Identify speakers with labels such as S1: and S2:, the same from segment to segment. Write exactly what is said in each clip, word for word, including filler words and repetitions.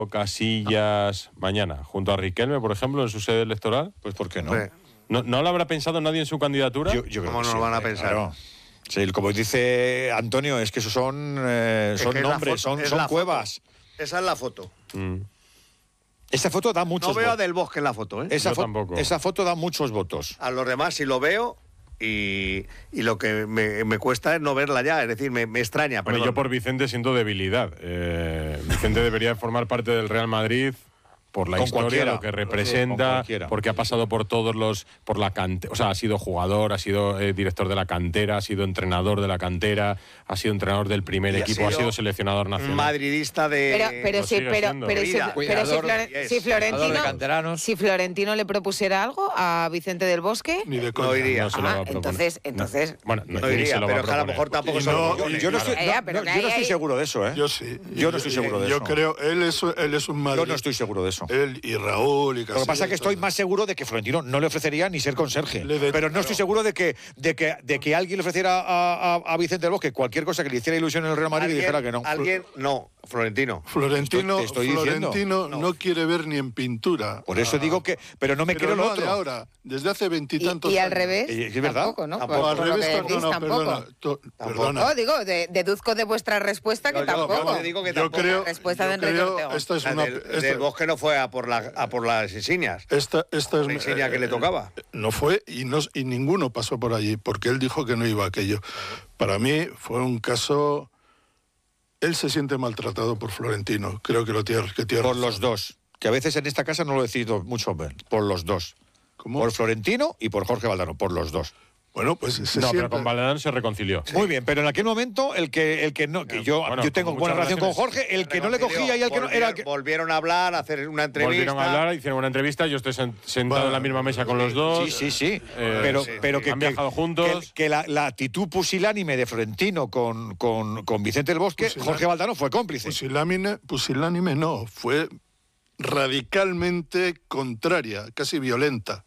S1: Casillas mañana, junto a Riquelme, por ejemplo, en su sede electoral?
S2: Pues ¿por qué no?
S1: ¿No, no lo habrá pensado nadie en su candidatura?
S2: Yo, yo creo
S3: ¿Cómo
S2: que
S3: no
S2: sí,
S3: lo van a
S2: hombre,
S3: pensar?
S2: claro. Sí, como dice Antonio, es que esos son, eh,
S3: Es
S2: son
S3: que es la
S2: nombres,
S3: foto,
S2: son,
S3: es
S2: son
S3: la
S2: cuevas.
S3: foto. Esa es la foto.
S1: Mm.
S2: Esa foto da muchos
S3: No veo a
S2: votos.
S3: Del Bosque en la foto, ¿eh?
S2: Esa,
S1: Yo
S2: fo-
S1: tampoco.
S2: esa foto da muchos votos.
S3: A los demás sí lo veo y, y lo que me, me cuesta es no verla ya. Es decir, me, me extraña.
S1: Bueno,
S3: perdón.
S1: yo por Vicente siento debilidad. Eh, Vicente debería formar parte del Real Madrid por la
S2: Con
S1: historia,
S2: cualquiera.
S1: lo que
S2: Con
S1: representa,
S2: cualquiera.
S1: porque ha pasado por todos los, por la cantera, o sea, ha sido jugador, ha sido eh, director de la cantera, ha sido entrenador de la cantera, ha sido entrenador del primer
S3: Y ha
S1: equipo, ha
S3: sido
S1: sido seleccionador nacional.
S3: madridista de...
S4: Pero, pero,
S1: lo
S4: sí,
S1: sigue
S4: pero,
S1: siendo.
S4: pero, si,
S3: Vida.
S4: pero si,
S5: Cuidador,
S4: Flore-
S3: yes.
S4: si Florentino,
S5: de canteranos.
S4: si Florentino le propusiera algo a Vicente del Bosque,
S6: Ni de
S3: No
S6: coña.
S3: iría.
S1: No se lo va
S4: ah,
S1: a proponer.
S4: entonces, entonces,
S1: Bueno, no,
S3: No
S1: ni
S3: iría,
S1: se lo va
S3: pero que a lo
S1: proponer.
S3: mejor tampoco
S6: Y
S3: se
S6: no,
S3: lo
S6: y
S2: Yo no estoy,
S4: Ya, ya,
S2: no,
S4: pero
S2: no,
S4: que
S2: yo no
S4: hay-
S2: estoy seguro de eso, ¿eh?
S6: Yo sí.
S2: Yo no estoy seguro de
S6: yo
S2: eso.
S6: creo, él es, él es un Madrid.
S2: Yo no estoy seguro de eso.
S6: Él y Raúl y
S2: Lo que pasa es que estoy más seguro de que Florentino no le ofrecería ni ser conserje.
S6: Le de-
S2: Pero no estoy seguro de que, de que, de que alguien le ofreciera a, a, a Vicente del Bosque cualquier cosa que le hiciera ilusión en el Real Madrid y dijera que no.
S3: Alguien, no, Florentino.
S6: Florentino,
S2: Te estoy diciendo.
S6: Florentino no. quiere ver ni en pintura.
S2: Por eso digo que. Pero no me
S6: Pero
S2: creo lo
S6: no
S2: otro.
S6: de ahora, desde hace
S4: y,
S6: veintitantos
S4: y al
S6: años.
S4: revés,
S2: Eh, es verdad.
S4: tampoco, ¿no?
S3: Tampoco,
S4: Por-
S6: al
S4: por lo
S6: revés,
S4: que
S6: no,
S4: decís,
S6: no,
S4: tampoco.
S6: perdona. to- perdona.
S4: No, digo, de- deduzco de vuestra respuesta que
S3: Yo- yo-
S4: tampoco.
S3: yo digo que
S6: Yo
S3: tampoco.
S6: creo,
S4: La respuesta
S6: yo
S4: de Enrique
S6: creo
S4: Ortega.
S6: esta es
S3: O sea,
S6: una,
S3: del,
S6: esta-
S3: del Bosque no fue a por, la, a por las insignias.
S6: esta, esta es
S3: La insignia que le tocaba.
S6: No fue y, no, y ninguno pasó por allí, porque él dijo que no iba a aquello. Para mí fue un caso... Él se siente maltratado por Florentino, creo que lo tiene, que tiene
S2: Por
S6: razón.
S2: los dos. Que a veces en esta casa no lo decido mucho ver. Por los dos.
S6: ¿Cómo?
S2: Por Florentino y por Jorge Valdano. Por los dos.
S6: Bueno, pues se
S1: No,
S6: siente...
S1: pero con Valdano se reconcilió.
S2: Muy bien, pero en aquel momento el que el que no que yo
S1: Bueno,
S2: yo tengo
S1: con
S2: buena
S1: muchas
S2: relación con
S1: relaciones.
S2: Jorge, el que no le cogía y el que no era el que
S3: Volvieron a hablar, a hacer una entrevista.
S1: Volvieron a hablar, hicieron una entrevista, yo estoy sen- sentado
S6: Bueno,
S1: en la misma mesa con los dos.
S2: Sí, sí, sí.
S1: Eh,
S2: pero
S3: sí,
S2: pero
S3: sí.
S2: que
S1: Han
S2: que-
S1: viajado juntos.
S2: que, que la, la actitud pusilánime de Florentino con, con, con Vicente del Bosque,
S6: Pusilánime.
S2: Jorge Valdano fue cómplice.
S6: Pusilánime, pusilánime no, fue radicalmente contraria, casi violenta.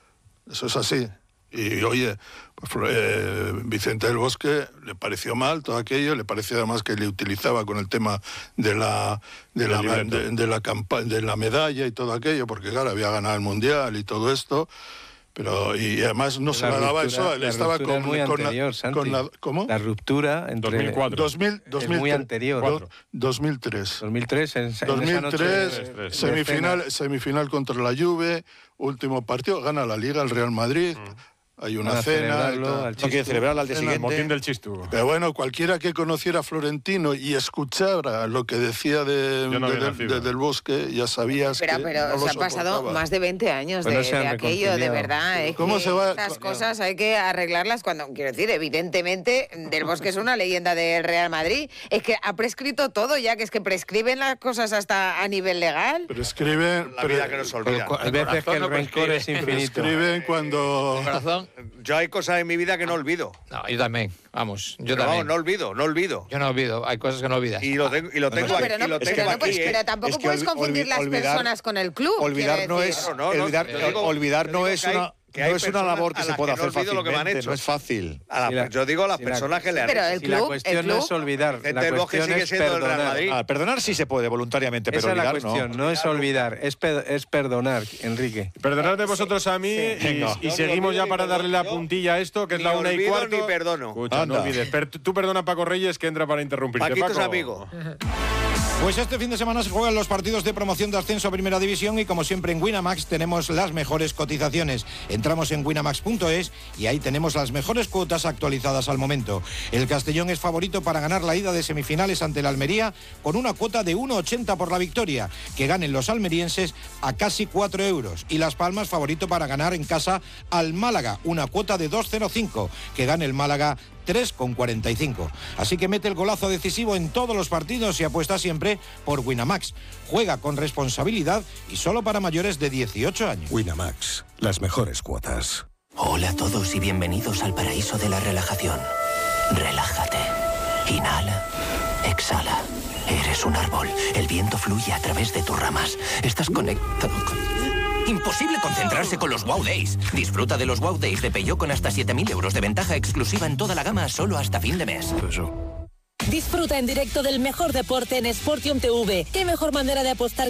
S6: Eso es así. Y oye, pues, eh, Vicente del Bosque le pareció mal todo aquello, le pareció además que le utilizaba con el tema de la de la,
S1: Del libreto.
S6: de, de la campa- de la medalla y todo aquello, porque claro, había ganado el Mundial y todo esto. Pero y además no se
S5: La
S6: le daba
S5: ruptura-
S6: eso, él
S5: la
S6: estaba
S5: ruptura
S6: con,
S5: es muy
S6: con la-
S5: anterior, Santi.
S6: con la- ¿cómo?
S5: La ruptura entre
S1: dos mil cuatro.
S6: dos mil, dos mil
S5: muy
S6: tres,
S5: anterior.
S6: do- dos mil tres.
S5: dos mil tres, en, en esa noche
S6: dos mil tres,
S5: de- de
S6: semifinal,
S5: escena.
S6: semifinal contra la Juve, último partido, gana la Liga el Real Madrid, hay una
S5: Van a
S6: cena y
S5: celebrarlo
S6: tal.
S5: al
S2: No quiere
S5: Chistu.
S2: celebrarla al día
S6: En el
S1: El motín
S2: siguiente.
S1: del Chistu.
S6: Pero bueno, cualquiera que conociera a Florentino y escuchara lo que decía de,
S1: Yo no
S6: de-
S1: había
S6: de-
S1: nacido.
S6: de- del Bosque, ya sabías
S4: Pero,
S6: que
S4: pero
S6: no lo
S4: se han pasado
S6: soportaba.
S4: más de veinte años
S5: Pues
S4: de,
S5: no se han
S4: de aquello, de
S5: reconciliado.
S4: verdad. Es
S6: ¿Cómo
S4: que
S6: se va-
S4: estas
S6: co-
S4: cosas hay que arreglarlas cuando, quiero decir, evidentemente, Del Bosque es una leyenda del Real Madrid. Es que ha prescrito todo ya, que es que prescriben las cosas hasta a nivel legal.
S6: Pero escriben,
S3: La vida que nos olvida.
S5: Hay veces que el
S7: no
S5: rencor es infinito.
S6: escriben cuando...
S7: Corazón.
S3: Yo hay cosas en mi vida que no olvido.
S7: No, yo también. Vamos, yo
S3: Pero
S7: también.
S3: vamos, no olvido, no olvido.
S7: Yo no olvido. Hay cosas que no olvidas.
S3: Y lo tengo, y lo tengo
S4: Bueno,
S3: aquí.
S4: pero, no,
S3: y lo
S4: pero
S3: tengo
S4: no
S3: aquí,
S4: puedes-
S3: ¿eh?
S4: pero tampoco
S2: Es que
S4: puedes
S2: olvi-
S4: confundir
S2: olvi-
S4: las
S2: olvidar-
S4: personas con el club.
S2: Olvidar
S4: quiero
S2: no
S4: decir.
S2: es
S3: Claro, no, no,
S2: olvidar,
S3: yo digo-
S2: olvidar
S3: yo
S2: no
S3: digo
S2: es
S3: que hay-
S2: una
S3: que hay
S2: no es una
S3: personas
S2: labor
S3: a
S2: que se
S3: las
S2: pueda
S3: que no
S2: hacer
S3: olvido lo que me han
S2: fácilmente,
S3: hecho.
S2: no es fácil.
S3: A la-
S5: Si la-
S3: yo digo a las
S5: si la-
S3: personas que le han
S4: Pero
S3: hecho.
S4: el
S5: Si la
S4: club-
S5: cuestión
S4: el
S5: no
S4: club-
S5: es olvidar,
S3: Vicente
S5: la
S3: del Bosque
S5: cuestión
S3: sigue
S5: es
S3: siendo del Real
S5: perdonar.
S3: Madrid.
S2: Ah, perdonar sí se puede voluntariamente, pero
S5: Esa es la
S2: olvidar
S5: cuestión,
S2: no.
S5: no, es olvidar, es, pe- es perdonar, Enrique.
S1: Perdonadme vosotros a mí y,
S2: Venga.
S1: y
S3: Yo
S1: seguimos
S3: ni
S1: ya
S3: olvido
S1: para
S3: ni
S1: darle la
S3: perdono.
S1: puntilla a esto, que es
S3: Ni
S1: la una y
S3: olvido
S1: cuarto.
S3: ni perdono.
S1: Escucha,
S2: Anda.
S1: no olvides. Per- tú perdona a Paco Reyes, que entra para interrumpirte.
S3: Paquito es
S1: Paco.
S3: amigo.
S8: Pues este fin de semana se juegan los partidos de promoción de ascenso a Primera División y como siempre en Winamax tenemos las mejores cotizaciones. Entramos en winamax punto es y ahí tenemos las mejores cuotas actualizadas al momento. El Castellón es favorito para ganar la ida de semifinales ante el Almería con una cuota de uno ochenta por la victoria, que ganen los almerienses a casi cuatro euros. Y Las Palmas favorito para ganar en casa al Málaga, una cuota de dos cero cinco, que gane el Málaga tres con cuarenta y cinco. Así que mete el golazo decisivo en todos los partidos y apuesta siempre por Winamax. Juega con responsabilidad y solo para mayores de dieciocho años.
S9: Winamax, las mejores cuotas.
S10: Hola a todos y bienvenidos al paraíso de la relajación. Relájate. Inhala. Exhala. Eres un árbol. El viento fluye a través de tus ramas. Estás conectado con... Imposible concentrarse con los Wow Days. Disfruta de los Wow Days de Peugeot con hasta siete mil euros de ventaja exclusiva en toda la gama solo hasta fin de mes.
S9: Eso.
S11: Disfruta en directo del mejor deporte en Sportium T V. ¿Qué mejor manera de apostar